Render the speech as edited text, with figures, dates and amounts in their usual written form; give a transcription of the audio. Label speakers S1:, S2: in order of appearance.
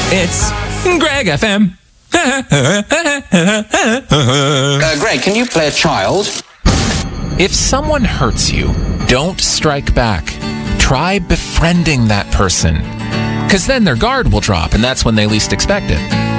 S1: It's Greg FM.
S2: Greg, can you play a child?
S1: If someone hurts you, don't strike back. Try befriending that person. Because then their guard will drop, and that's when they least expect it.